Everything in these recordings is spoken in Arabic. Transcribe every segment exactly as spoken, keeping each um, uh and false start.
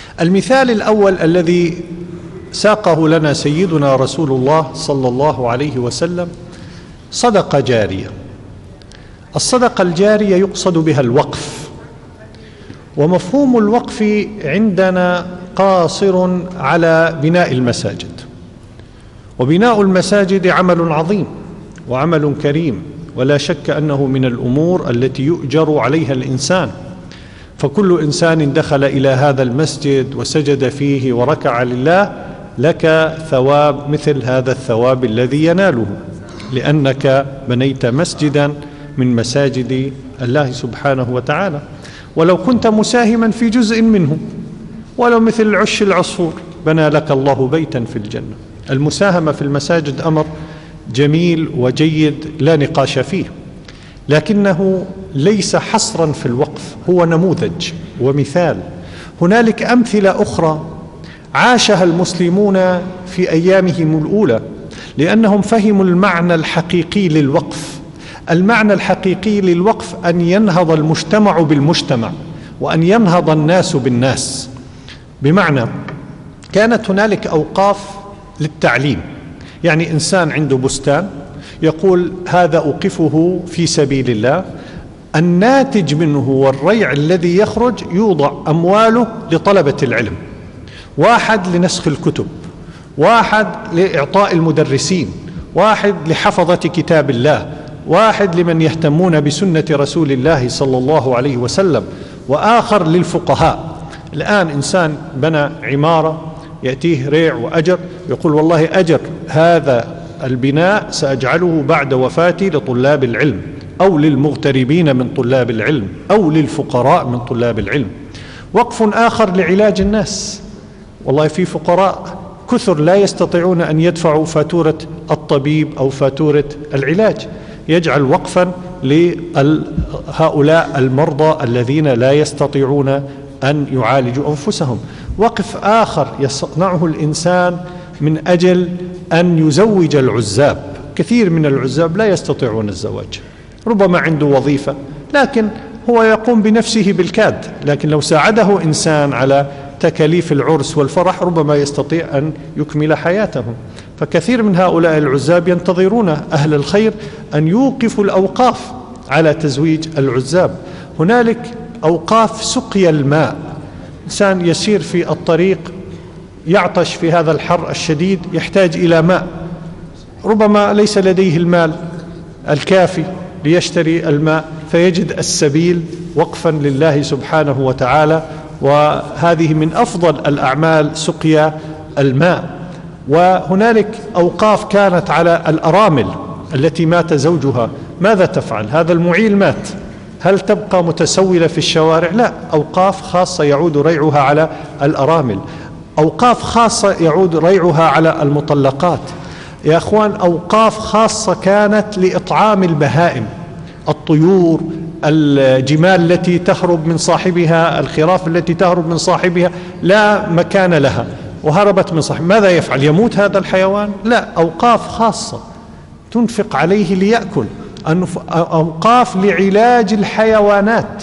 المثال الأول الذي ساقه لنا سيدنا رسول الله صلى الله عليه وسلم صدقة جارية. الصدقة الجارية يقصد بها الوقف، ومفهوم الوقف عندنا قاصر على بناء المساجد، وبناء المساجد عمل عظيم وعمل كريم، ولا شك أنه من الأمور التي يؤجر عليها الإنسان، فكل إنسان دخل إلى هذا المسجد وسجد فيه وركع لله لك ثواب مثل هذا الثواب الذي يناله، لأنك بنيت مسجدا من مساجد الله سبحانه وتعالى. ولو كنت مساهما في جزء منه، ولو مثل العش العصفور، بنى لك الله بيتا في الجنة. المساهمة في المساجد أمر جميل وجيد لا نقاش فيه، لكنه ليس حصرا في الوقف، هو نموذج ومثال. هنالك أمثلة أخرى عاشها المسلمون في أيامهم الأولى، لأنهم فهموا المعنى الحقيقي للوقف. المعنى الحقيقي للوقف أن ينهض المجتمع بالمجتمع، وأن ينهض الناس بالناس. بمعنى كانت هنالك أوقاف للتعليم، يعني إنسان عنده بستان يقول هذا أوقفه في سبيل الله، الناتج منه والريع الذي يخرج يوضع أمواله لطلبة العلم، واحد لنسخ الكتب، واحد لإعطاء المدرسين، واحد لحفظة كتاب الله، واحد لمن يهتمون بسنة رسول الله صلى الله عليه وسلم، وآخر للفقهاء. الآن إنسان بنى عمارة يأتيه ريع وأجر، يقول والله أجر هذا البناء سأجعله بعد وفاتي لطلاب العلم، أو للمغتربين من طلاب العلم، أو للفقراء من طلاب العلم. وقف آخر لعلاج الناس، والله في فقراء كثر لا يستطيعون أن يدفعوا فاتورة الطبيب أو فاتورة العلاج، يجعل وقفا لهؤلاء المرضى الذين لا يستطيعون أن يعالجوا أنفسهم. وقف آخر يصنعه الإنسان من أجل أن يزوج العزاب. كثير من العزاب لا يستطيعون الزواج، ربما عنده وظيفة لكن هو يقوم بنفسه بالكاد، لكن لو ساعده إنسان على تكاليف العرس والفرح ربما يستطيع أن يكمل حياته. فكثير من هؤلاء العزاب ينتظرون أهل الخير أن يوقفوا الأوقاف على تزويج العزاب. هنالك أوقاف سقيا الماء، إنسان يسير في الطريق يعطش في هذا الحر الشديد، يحتاج إلى ماء، ربما ليس لديه المال الكافي ليشتري الماء، فيجد السبيل وقفا لله سبحانه وتعالى، وهذه من أفضل الأعمال سقيا الماء. وهنالك أوقاف كانت على الأرامل التي مات زوجها، ماذا تفعل؟ هذا المعيل مات، هل تبقى متسولة في الشوارع؟ لا، أوقاف خاصة يعود ريعها على الأرامل، أوقاف خاصة يعود ريعها على المطلقات. يا أخوان أوقاف خاصة كانت لإطعام البهائم، الطيور، الجمال التي تهرب من صاحبها، الخراف التي تهرب من صاحبها لا مكان لها وهربت من صاحبها، ماذا يفعل؟ يموت هذا الحيوان؟ لا، أوقاف خاصة تنفق عليه ليأكل، أوقاف لعلاج الحيوانات.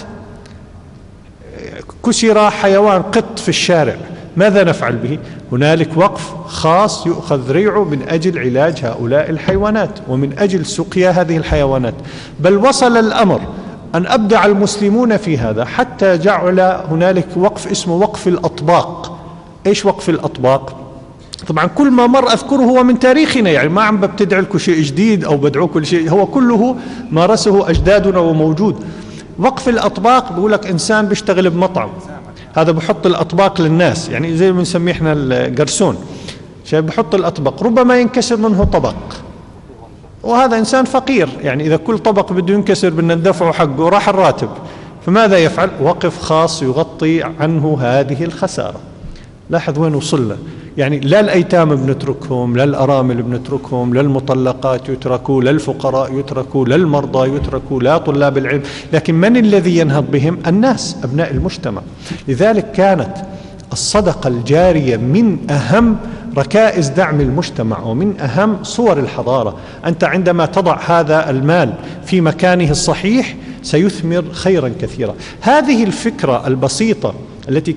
كسر حيوان قط في الشارع، ماذا نفعل به؟ هنالك وقف خاص يؤخذ ريعه من أجل علاج هؤلاء الحيوانات ومن أجل سقيا هذه الحيوانات. بل وصل الأمر أن أبدع المسلمون في هذا حتى جعل هنالك وقف اسمه وقف الأطباق. إيش وقف الأطباق؟ طبعا كل ما مر أذكره هو من تاريخنا، يعني ما عم ببتدع لكم شيء جديد أو بدعوكم لشيء، هو كله مارسه أجدادنا وموجود. وقف الأطباق بيقول لك إنسان بيشتغل بمطعم، هذا بحط الأطباق للناس، يعني زي ما بنسميه احنا الجرسون، شايف بحط الأطباق، ربما ينكسر منه طبق، وهذا إنسان فقير، يعني إذا كل طبق بده ينكسر بدنا ندفعه حقه راح الراتب، فماذا يفعل؟ وقف خاص يغطي عنه هذه الخسارة. لاحظ وين وصلنا، يعني لا الأيتام بنتركهم، لا الأرامل بنتركهم، لا المطلقات يتركوا، لا الفقراء يتركوا، لا المرضى يتركوا، لا طلاب العلم، لكن من الذي ينهض بهم؟ الناس، أبناء المجتمع. لذلك كانت الصدقة الجارية من أهم ركائز دعم المجتمع ومن أهم صور الحضارة. أنت عندما تضع هذا المال في مكانه الصحيح سيثمر خيرا كثيرا. هذه الفكرة البسيطة التي